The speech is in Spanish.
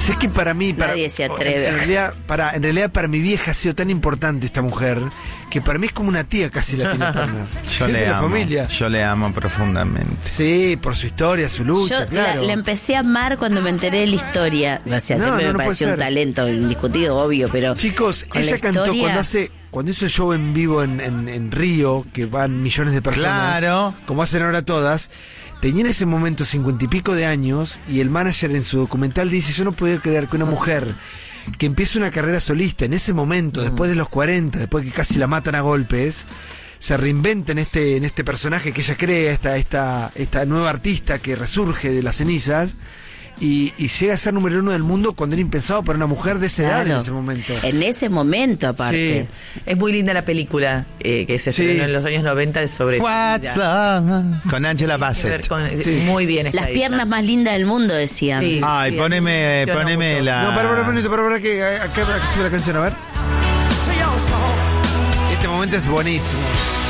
Sé que para mí... Nadie se atreve. En realidad para mi vieja ha sido tan importante esta mujer que para mí es como una tía casi la Tina Turner. Yo le amo. Familia. Yo le amo profundamente. Sí, por su historia, su lucha, Yo claro. la empecé a amar cuando me enteré de la historia. O sea, siempre me pareció un talento indiscutido, obvio, pero... Chicos, ella cantó cuando hizo el show en vivo en Río, que van millones de personas, claro, como hacen ahora todas, tenía en ese momento 50 y pico de años, y el manager en su documental dice, yo no podía quedar con una mujer que empieza una carrera solista en ese momento, después de los 40, después que casi la matan a golpes, se reinventa en este personaje que ella crea, esta nueva artista que resurge de las cenizas, y llega a ser número 1 del mundo cuando era impensado para una mujer de esa edad en ese momento. En ese momento, aparte. Sí. Es muy linda la película que se estrenó en los años 90 sobre... What's love? Con Angela Bassett. Muy bien está Las piernas más lindas del mundo, decían. Sí, ay, sí, poneme la... No, para un minuto, para que acá sube la canción, a ver. Este momento es buenísimo.